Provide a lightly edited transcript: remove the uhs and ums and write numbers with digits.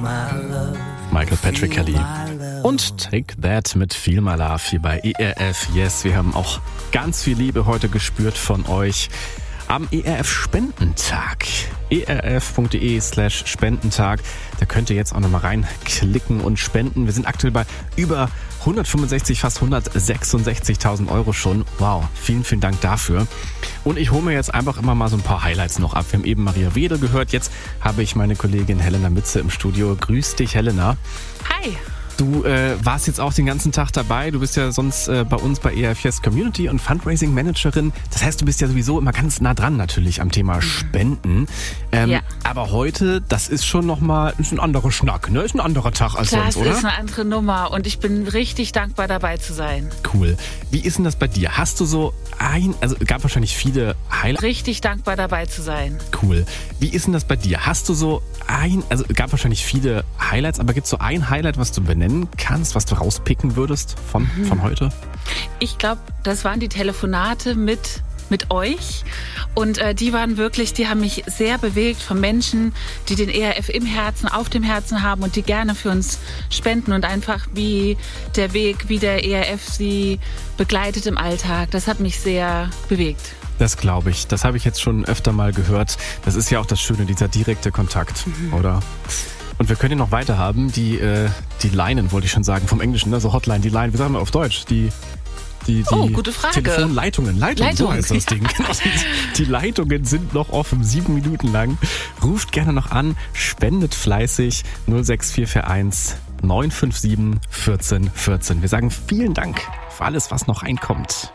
Michael Patrick Kelly und Take That mit Feel My Love hier bei ERF. Yes, wir haben auch ganz viel Liebe heute gespürt von euch am ERF-Spendentag. erf.de/Spendentag. Da könnt ihr jetzt auch nochmal reinklicken und spenden. Wir sind aktuell bei über 165, fast 166.000 Euro schon. Wow, vielen, vielen Dank dafür. Und ich hole mir jetzt einfach immer mal so ein paar Highlights noch ab. Wir haben eben Maria Wedel gehört. Jetzt habe ich meine Kollegin Helena Mütze im Studio. Grüß dich, Helena. Hi. Du warst jetzt auch den ganzen Tag dabei. Du bist ja sonst bei uns bei ERF Yes Community und Fundraising Managerin. Das heißt, du bist ja sowieso immer ganz nah dran natürlich am Thema Spenden. Ja. Aber heute, das ist schon nochmal ein anderer Schnack, ne? Ist ein anderer Tag als sonst, oder? Das ist eine andere Nummer und ich bin richtig dankbar, dabei zu sein. Cool. Wie ist denn das bei dir? Hast du so also gab wahrscheinlich viele Highlights. Richtig dankbar, dabei zu sein. Cool. Wie ist denn das bei dir? Hast du so also gab wahrscheinlich viele Highlights, aber gibt es so ein Highlight, was du benennen kannst, was du rauspicken würdest von heute? Ich glaube, das waren die Telefonate mit euch und die haben mich sehr bewegt von Menschen, die den ERF im Herzen, auf dem Herzen haben und die gerne für uns spenden und einfach wie der Weg, wie der ERF sie begleitet im Alltag, das hat mich sehr bewegt. Das glaube ich. Das habe ich jetzt schon öfter mal gehört. Das ist ja auch das Schöne, dieser direkte Kontakt, oder? Und wir können ja noch weiter haben, die Leinen, wollte ich schon sagen, vom Englischen, also Hotline, die Line, wie sagen wir auf Deutsch? Die gute Frage. Telefonleitungen. Leitung, so heißt das Ding. Genau. Die Leitungen sind noch offen, 7 Minuten lang. Ruft gerne noch an, spendet fleißig 06441 957 14 14. Wir sagen vielen Dank für alles, was noch reinkommt.